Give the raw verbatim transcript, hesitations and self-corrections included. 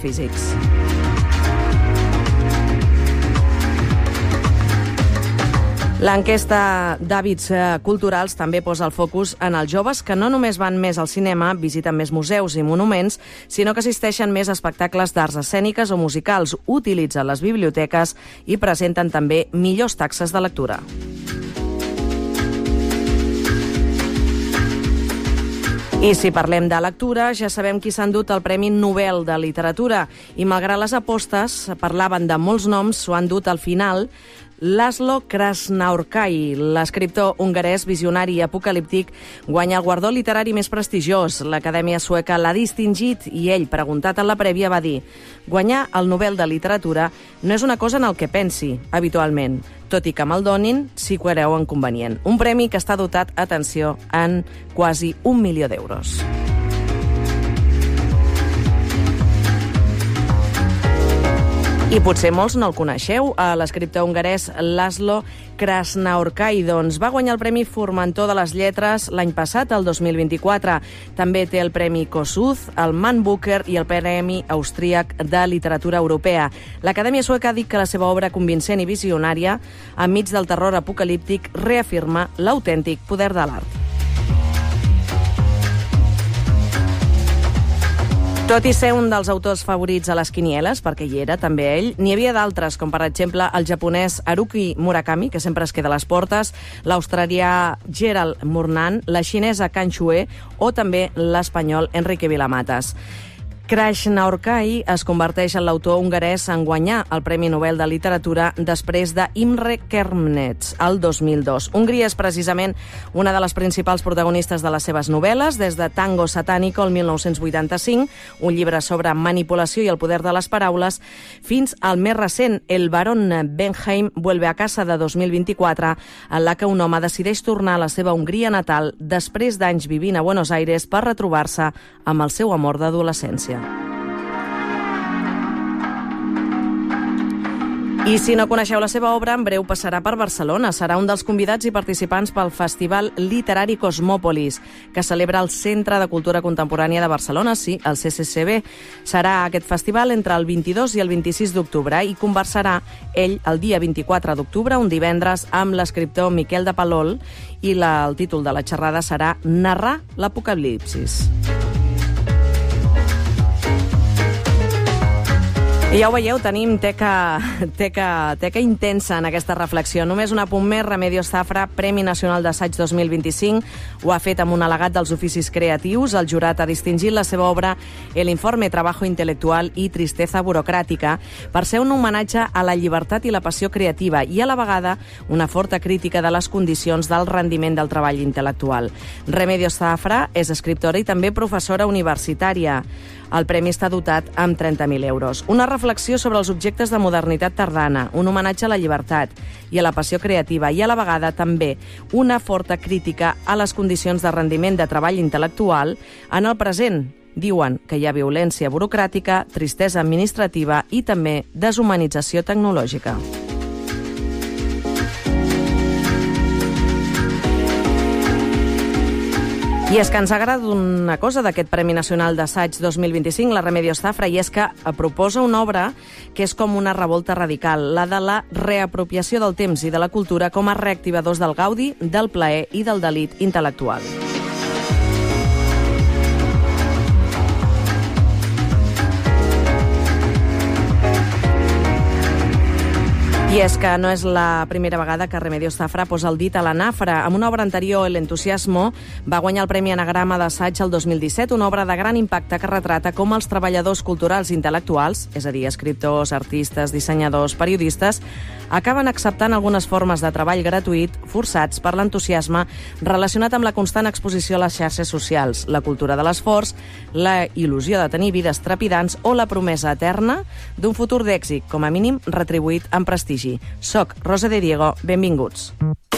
físics. L'enquesta d'hàbits culturals també posa el focus en els joves que no només van més al cinema, visiten més museus i monuments, sinó que assisteixen més a espectacles d'arts escèniques o musicals, utilitzen les biblioteques i presenten també millors taxes de lectura. I si parlem de lectura, ja sabem qui s'ha endut el Premi Nobel de Literatura i malgrat les apostes, parlaven de molts noms, s'ho han dut al final. Laszlo Krasznaorkai, l'escriptor hongarès visionari i apocalíptic, guanya el guardó literari més prestigiós. L'Acadèmia Sueca l'ha distingit i ell, preguntat en la prèvia, va dir: guanyar el Nobel de Literatura no és una cosa en el que pensi habitualment, tot i que me'l donin si ho creu convenient. Un premi que està dotat, atenció, en quasi un milió d'euros. I potser molts no el coneixeu, l'escriptor hongarès Laszlo Krasznaorkai, doncs va guanyar el Premi Formentor de les Lletres l'any passat, el dos mil vint-i-quatre. També té el Premi Kossuth, el Man Booker i el Premi Austríac de Literatura Europea. L'Acadèmia Sueca ha dit que la seva obra convincent i visionària, enmig del terror apocalíptic, reafirma l'autèntic poder de l'art. Tot i ser un dels autors favorits a les quinieles, perquè hi era també ell, n'hi havia d'altres, com per exemple el japonès Haruki Murakami, que sempre es queda a les portes, l'australià Gerald Murnane, la xinesa Kan Xue o també l'espanyol Enrique Vilamatas. Krasznaorkai es converteix en l'autor hongarès en guanyar el Premi Nobel de Literatura després de Imre Kernetz, el dos mil dos. Hongria és precisament una de les principals protagonistes de les seves novel·les, des de Tango Satánico, el mil nou-cents vuitanta-cinc, un llibre sobre manipulació i el poder de les paraules, fins al més recent, El barón Benheim vuelve a casa, de dos mil vint-i-quatre, en la que un home decideix tornar a la seva Hongria natal després d'anys vivint a Buenos Aires per retrobar-se amb el seu amor d'adolescència. I si no coneixeu la seva obra, en breu passarà per Barcelona. Serà un dels convidats i participants pel Festival Literari Cosmòpolis, que celebra el Centre de Cultura Contemporània de Barcelona, sí, el C C C B. Serà aquest festival entre el vint-i-dos i el vint-i-sis d'octubre i conversarà ell el dia vint-i-quatre d'octubre, un divendres, amb l'escriptor Miquel de Palol, i la, el títol de la xerrada serà Narrar l'Apocalipsis. I ja ho veieu, tenim teca, teca, teca intensa en aquesta reflexió. Només un apunt més, Remedios Zafra, Premi Nacional d'Assaig dos mil vint-i-cinc, ho ha fet amb un al·legat dels oficis creatius. El jurat ha distingit la seva obra El informe Trabajo Intelectual i Tristeza Burocràtica per ser un homenatge a la llibertat i la passió creativa i a la vegada una forta crítica de les condicions del rendiment del treball intel·lectual. Remedios Zafra és escriptora i també professora universitària. El premi està dotat amb trenta mil euros. Una reflexió sobre els objectes de modernitat tardana, un homenatge a la llibertat i a la passió creativa i a la vegada també una forta crítica a les condicions de rendiment de treball intel·lectual en el present. Diuen que hi ha violència burocràtica, tristesa administrativa i també deshumanització tecnològica. I és que ens agrada una cosa d'aquest Premi Nacional d'Assaig dos mil vint-i-cinc, la Remedios Zafra, i és que proposa una obra que és com una revolta radical, la de la reapropiació del temps i de la cultura com a reactivadors del gaudi, del plaer i del delit intel·lectual. I és que no és la primera vegada que Remedios Zafra posa el dit a la nafra. Amb una obra anterior, El entusiasmo, va guanyar el Premi Anagrama d'Assaig el dos mil disset, una obra de gran impacte que retrata com els treballadors culturals i intel·lectuals, és a dir, escriptors, artistes, dissenyadors, periodistes, acaben acceptant algunes formes de treball gratuït forçats per l'entusiasme relacionat amb la constant exposició a les xarxes socials, la cultura de l'esforç, la il·lusió de tenir vides trepidants o la promesa eterna d'un futur d'èxit, com a mínim retribuït amb prestigi. Soc Rosa de Diego, benvinguts.